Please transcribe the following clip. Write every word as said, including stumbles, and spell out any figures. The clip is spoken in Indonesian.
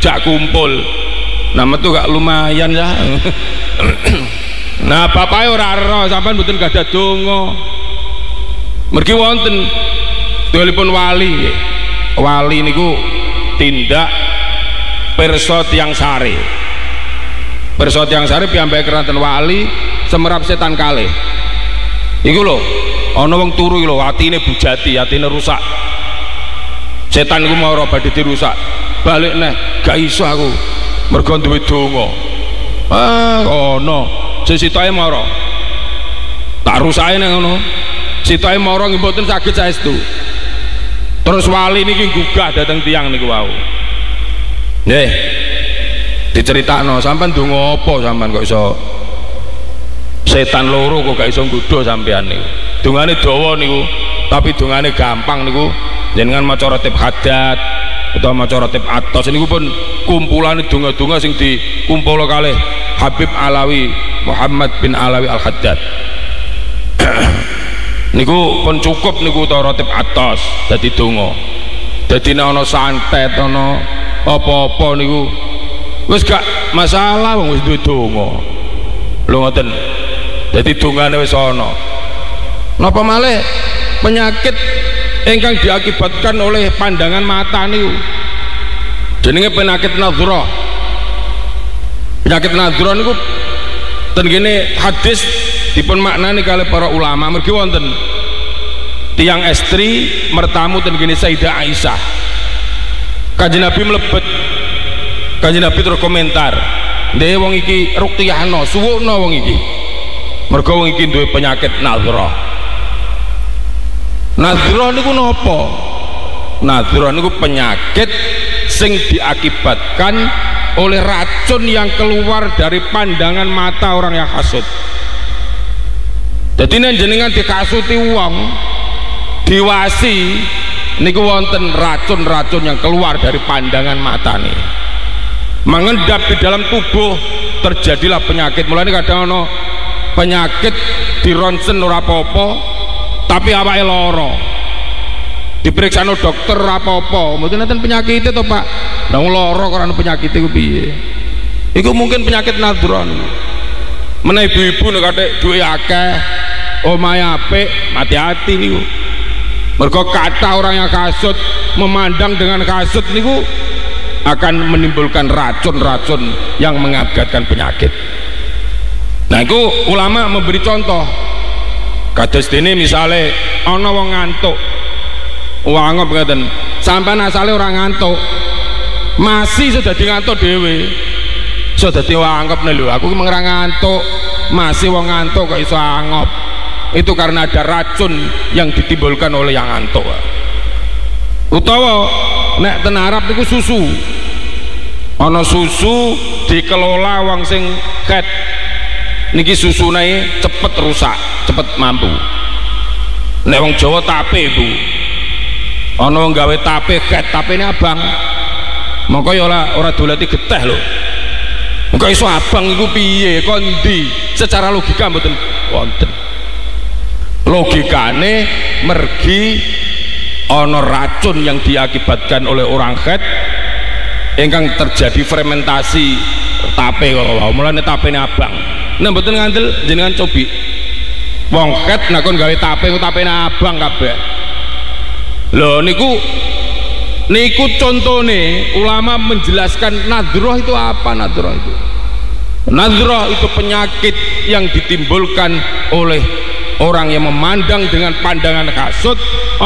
jak kumpul. Nah metu gak lumayan ya. Nah bapaknya ora ero sampean mboten gadah donga. Mergi wonten telepon wali. Wali niku tindak pirsa tiyang sare. Pirsa tiyang sare piyambake keranten wali semerap setan kalih. Iku lho, ana wong turu iki lho, atine bujati, atine rusak. Setan iku mau badhe dirusak. Balik neh, gak iso aku. Mergo duwe donga. Ah, ono. Sesitae mara. Tak rusake nang ngono. Sitae mara nggih mboten saged saestu. Terus wali niki gugah dhateng tiyang niku wau. Nggih. Diceritakno, sampean donga apa sampean kok iso setan loro kok gak iso nggodha sampean niku. Dongane dawa niku, tapi dongane gampang niku. Jenengan maca ratib haddad utawa maca ratib atos niku pun kumpulane donga-donga sing dikumpul kalih Habib Alawi Muhammad bin Alawi Al-Haddad. Niku pun cukup niku ta ratib atos dadi donga. Dadi nek ana santet ana apa-apa niku wis gak masalah wong wis duwe donga. Lho ngoten. Dadi dongane wis ana. Napa malih penyakit ingkang diakibatkan oleh pandangan mata niku jenenge penyakit nadhrah. Penyakit nadhrah niku ten kene hadis dipun maknani kalih para ulama mergi wonten tiyang estri mertamu ten kene Sayyidah Aisyah. Kanjeng Nabi mlebet, Kanjeng Nabi terus komentar, "Ndhe wong iki ruqyahno, suwukno wong iki." Mergo wong iki duwe penyakit nadhrah. Nadhrah niku napa? Nadhrah niku penyakit sing diakibatkan oleh racun yang keluar dari pandangan mata orang yang hasud. Jadi nek jenengan dikasuti wong diwasi niku wonten racun-racun yang keluar dari pandangan mata nih, mengendap di dalam tubuh, terjadilah penyakit. Mulane kadang ono penyakit di ronsen ora apa-apa tapi awake lara, diperiksa no dokter apa-apa mboten enten penyakit itu Pak. Lah lara karena penyakit itu piye? Iku mungkin penyakit nadhrah niku. Menawa ibu-ibu nek kathik duwe akeh, omahe apik, hati-hati niku. Mergo kata orang yang kasut memandang dengan kasut niku akan menimbulkan racun-racun yang mengakibatkan penyakit. Nah itu ulama memberi contoh. Kados dene misale ana wong ngantuk, wangop ngaten, sampean asale ora ngantuk, masih sudah dadi ngantuk dhewe, sudah dadi wangop lho. Aku memang ora ngantuk, masih wong ngantuk kok iso angop. Itu karena ada racun yang ditimbulkan oleh yang ngantuk. Utawa nek ten Arab niku susu, ana susu dikelola wong sing ket niki susune cepet rusak, cepet mampu. Nek wong Jawa tape Bu, ana wong gawe tape ket, tapene abang, mongko ya ora ora dolati geteh lho. Mongko iso abang iku piye kondi? Secara logika mboten wonten. Logikane mergi ana racun yang diakibatkan oleh orang ket ingkang terjadi fermentasi tape kala wau. Mulane tapene abang. Nek mboten ngandel jenengan cobi wong ket nek kon gawe tape ku tapene abang kabeh. Lho niku niku contone ulama menjelaskan nadhrah itu apa. Nadhrah itu nadhrah itu penyakit yang ditimbulkan oleh orang yang memandang dengan pandangan hasud